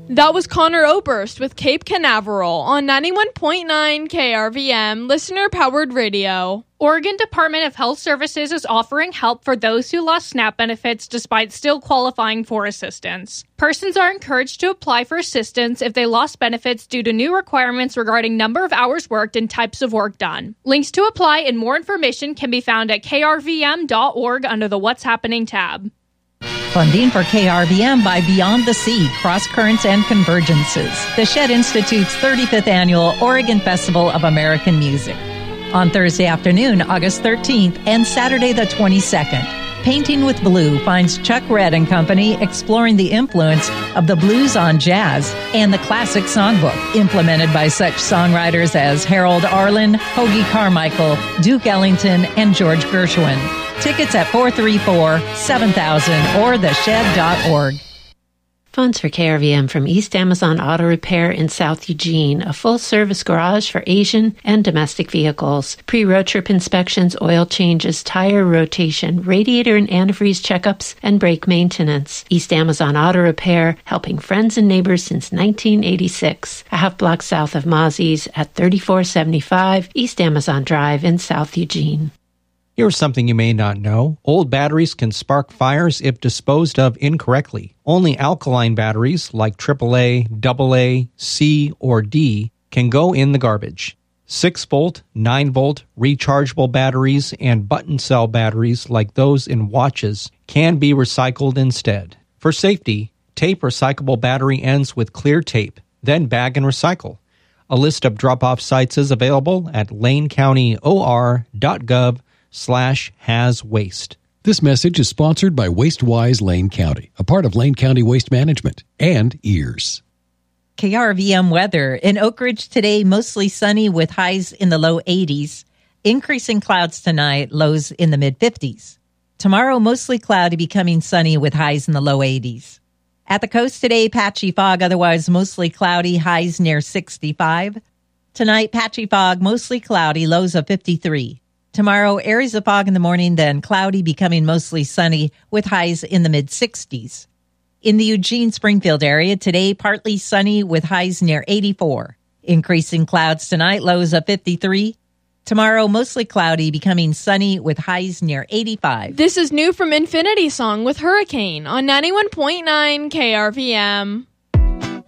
That was Connor Oberst with Cape Canaveral on 91.9 KRVM, listener-powered radio. Oregon Department of Health Services is offering help for those who lost SNAP benefits despite still qualifying for assistance. Persons are encouraged to apply for assistance if they lost benefits due to new requirements regarding number of hours worked and types of work done. Links to apply and more information can be found at krvm.org under the What's Happening tab. Funding for KRVM by Beyond the Sea, Cross Currents and Convergences, the Shedd Institute's 35th Annual Oregon Festival of American Music. On Thursday afternoon, August 13th, and Saturday the 22nd, Painting with Blue finds Chuck Red and Company exploring the influence of the blues on jazz and the classic songbook, implemented by such songwriters as Harold Arlen, Hoagie Carmichael, Duke Ellington, and George Gershwin. Tickets at 434-7000 or theshed.org. Funds for KRVM from East Amazon Auto Repair in South Eugene, a full-service garage for Asian and domestic vehicles. Pre-road trip inspections, oil changes, tire rotation, radiator and antifreeze checkups, and brake maintenance. East Amazon Auto Repair, helping friends and neighbors since 1986. A half block south of Mozzie's at 3475 East Amazon Drive in South Eugene. Here's something you may not know. Old batteries can spark fires if disposed of incorrectly. Only alkaline batteries like AAA, AA, C, or D can go in the garbage. 6-volt, 9-volt rechargeable batteries and button cell batteries like those in watches can be recycled instead. For safety, tape recyclable battery ends with clear tape, then bag and recycle. A list of drop-off sites is available at lanecounty.or.gov/has-waste. This message is sponsored by WasteWise Lane County, a part of Lane County Waste Management, and EARS. KRVM weather. In Oak Ridge today, mostly sunny with highs in the low 80s. Increasing clouds tonight, lows in the mid-50s. Tomorrow, mostly cloudy, becoming sunny with highs in the low 80s. At the coast today, patchy fog, otherwise mostly cloudy, highs near 65. Tonight, patchy fog, mostly cloudy, lows of 53. Tomorrow, areas of fog in the morning, then cloudy, becoming mostly sunny with highs in the mid-60s. In the Eugene-Springfield area, today, partly sunny with highs near 84. Increasing clouds tonight, lows of 53. Tomorrow, mostly cloudy, becoming sunny with highs near 85. This is new from Infinity Song with Hurricane on 91.9 KRVM.